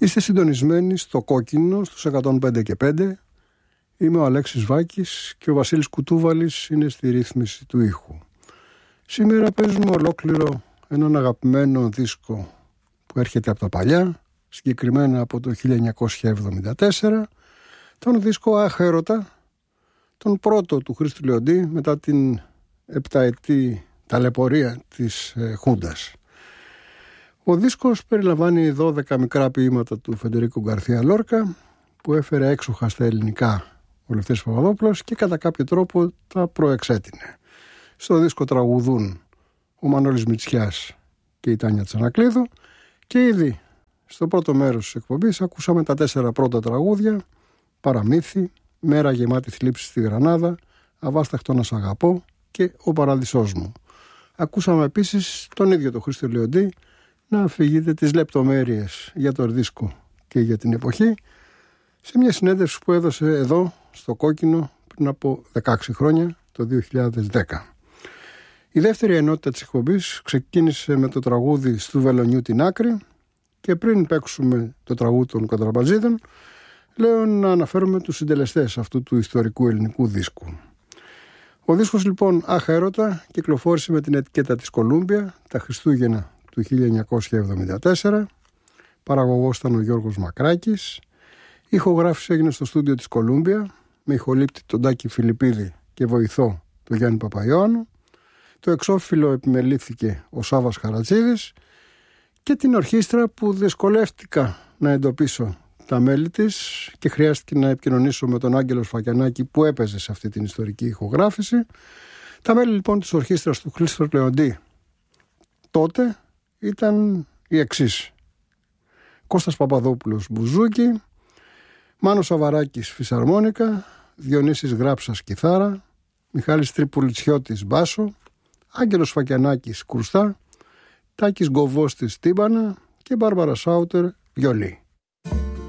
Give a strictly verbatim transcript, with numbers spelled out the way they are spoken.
Είστε συντονισμένοι στο Κόκκινο, στους εκατόν πέντε και πέντε. Είμαι ο Αλέξης Βάκης και ο Βασίλης Κουτούβαλης είναι στη ρύθμιση του ήχου. Σήμερα παίζουμε ολόκληρο έναν αγαπημένο δίσκο που έρχεται από τα παλιά, συγκεκριμένα από το χίλια εννιακόσια εβδομήντα τέσσερα, τον δίσκο «Αχ έρωτα», τον πρώτο του Χρήστου Λεοντή μετά την επταετή ταλαιπωρία της ε, Χούντας. Ο δίσκος περιλαμβάνει δώδεκα μικρά ποίηματα του Φεντερίκο Γκαρθία Λόρκα που έφερε έξοχα στα ελληνικά ο Λευτέρης Παπαδόπουλος και κατά κάποιο τρόπο τα προεξέτεινε. Στο δίσκο τραγουδούν ο Μανώλης Μητσιάς και η Τάνια Τσανακλείδου και ήδη στο πρώτο μέρος της εκπομπής ακούσαμε τα τέσσερα πρώτα τραγούδια: «Παραμύθι», «Μέρα γεμάτη θλίψη στη Γρανάδα», «Αβάσταχτο να σ' αγαπώ» και «Ο Παραδεισός μου». Ακούσαμε επίσης τον ίδιο τον Χρήστο Λεοντή να αφηγείται τις λεπτομέρειες για το δίσκο και για την εποχή σε μια συνέντευξη που έδωσε εδώ στο Κόκκινο πριν από δεκαέξι χρόνια, το δύο χιλιάδες δέκα. Η δεύτερη ενότητα της εκπομπής ξεκίνησε με το τραγούδι «Στου Βελονιού την άκρη» και πριν παίξουμε το τραγούδι των Κοντραμπατζίδων λέω να αναφέρουμε τους συντελεστές αυτού του ιστορικού ελληνικού δίσκου. Ο δίσκος λοιπόν «Αχ έρωτα» κυκλοφόρησε με την ετικέτα της Κολούμπια τα Χριστούγεννα του χίλια εννιακόσια εβδομήντα τέσσερα. Παραγωγός ήταν ο Γιώργος Μακράκης. Η ηχογράφηση έγινε στο στούντιο της Κολούμπια με ηχολήπτη τον Τάκη Φιλιππίδη και βοηθό τον Γιάννη Παπαϊωάννου. Το εξώφυλλο επιμελήθηκε ο Σάββας Χαρατσίδης και την ορχήστρα που δυσκολεύτηκα να εντοπίσω τα μέλη της και χρειάστηκε να επικοινωνήσω με τον Άγγελο Σφακιανάκη που έπαιζε σε αυτή την ιστορική ηχογράφηση. Τα μέλη λοιπόν της ορχήστρας του Χρήστο Λεοντή τότε ήταν οι εξής: Κώστας Παπαδόπουλος μπουζούκι, Μάνος Σαβαράκης φυσαρμόνικα, Διονύσης Γράψας κιθάρα, Μιχάλης Τρυπουλιτσιώτης μπάσο, Άγγελος Φακιανάκης κρουστά, Τάκης Γκοβώστης τύμπανα και Μπάρμπαρα Σάουτερ βιολί.